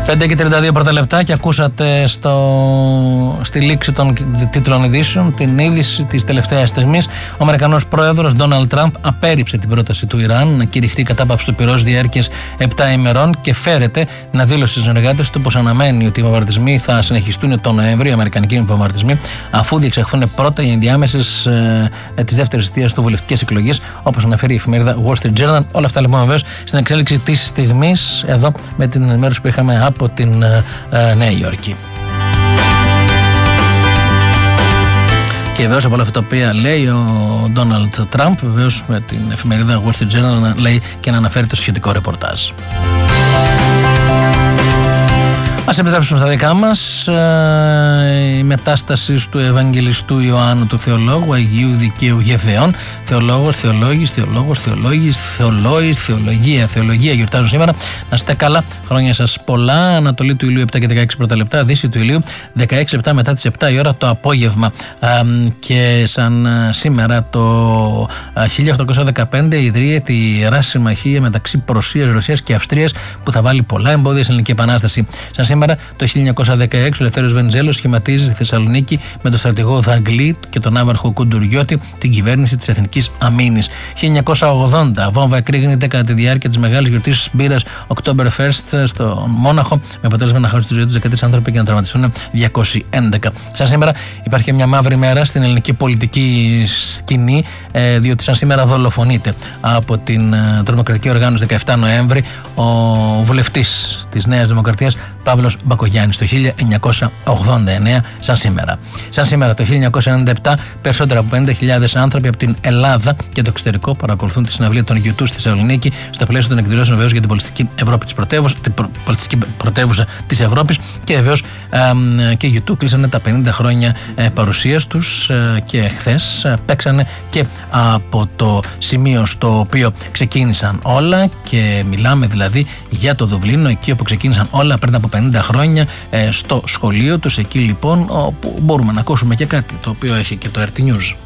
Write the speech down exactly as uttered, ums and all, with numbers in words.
πέντε και τριάντα δύο πρώτα λεπτά και ακούσατε στο, στη λήξη των τίτλων ειδήσεων την είδηση της τελευταίας στιγμής. Ο Αμερικανός πρόεδρος Ντόναλντ Τραμπ απέρριψε την πρόταση του Ιράν να κηρυχτεί κατάπαυση του πυρός διάρκειας επτά ημερών και φέρεται να δήλωσε στους συνεργάτες του πως αναμένει ότι οι βομβαρδισμοί θα συνεχιστούν τον Νοέμβριο, οι αμερικανικοί βομβαρδισμοί, αφού διεξαχθούν πρώτα οι ενδιάμεσες ε, ε, της δεύτερης θητείας του βουλευτικές εκλογές, όπως αναφέρει η εφημερίδα Wall Street Journal. Όλα αυτά λοιπόν βεβαίως στην εξέλιξη της στιγμής, εδώ με την ενημέρωση που είχαμε από την ε, ε, Νέα Υόρκη. Και βεβαίως από όλα αυτά τα οποία λέει ο Ντόναλντ Τραμπ, βεβαίως με την εφημερίδα Wall Street Journal να λέει και να αναφέρει το σχετικό ρεπορτάζ. Ας επιστρέψουμε στα δικά μας. Η μετάσταση του Ευαγγελιστού Ιωάννου του Θεολόγου, Αγίου Δικαίου Γεφεών. Θεολόγος, θεολόγης, θεολόγος, θεολόγης, θεολόγης, θεολογία, θεολογία γιορτάζουν σήμερα. Να είστε καλά, χρόνια σας πολλά. Ανατολή του ηλίου επτά και δεκαέξι πρώτα λεπτά, δύση του ηλίου δεκαέξι λεπτά μετά τις επτά η ώρα το απόγευμα. Και σαν σήμερα το χίλια οκτακόσια δεκαπέντε ιδρύεται η Ιερά Συμμαχία μεταξύ Πρωσίας, Ρωσίας και Αυστρίας που θα βάλει πολλά εμπόδια στην Ελληνική Επανάσταση. Σαν σήμερα το χίλια εννιακόσια δεκαέξι ο Ελευθέριος Βενιζέλος σχηματίζει στη Θεσσαλονίκη με τον στρατηγό Δαγκλή και τον άμαρχο Κουντουριώτη την κυβέρνηση της Εθνικής Αμήνης. χίλια εννιακόσια ογδόντα βόμβα εκρήγνεται κατά τη διάρκεια της μεγάλης γιορτής μπύρας Oktoberfest στο Μόναχο, με αποτέλεσμα να χάσουν τη ζωή τους δεκατρείς άνθρωποι και να τραυματιστούν διακόσιοι έντεκα. Σαν σήμερα υπάρχει μια μαύρη μέρα στην ελληνική πολιτική σκηνή, διότι σαν σήμερα δολοφονείται από την τρομοκρατική οργάνωση δεκαεφτά Νοέμβρη ο βουλευτής της Νέας Δημοκρατίας Παύλος Μπακογιάννης το χίλια εννιακόσια ογδόντα εννέα, σαν σήμερα. Σαν σήμερα το χίλια εννιακόσια ενενήντα επτά, περισσότερα από πενήντα χιλιάδες άνθρωποι από την Ελλάδα και το εξωτερικό παρακολουθούν τη συναυλία των γιου τού στη Θεσσαλονίκη στο πλαίσιο των εκδηλώσεων βεβαίως για την πολιτιστική Ευρώπη της πρωτεύουσα, την πολιτιστική πρωτεύουσα της Ευρώπης. Και βεβαίως ε, και οι γιου τού κλείσανε τα πενήντα χρόνια ε, παρουσίας τους ε, και χθες ε, παίξανε και από το σημείο στο οποίο ξεκίνησαν όλα, και μιλάμε δηλαδή για το Δουβλίνο, εκεί όπου ξεκίνησαν όλα πριν από πενήντα χρόνια, ε, στο σχολείο τους, εκεί λοιπόν όπου μπορούμε να ακούσουμε και κάτι το οποίο έχει και το αρ τι News.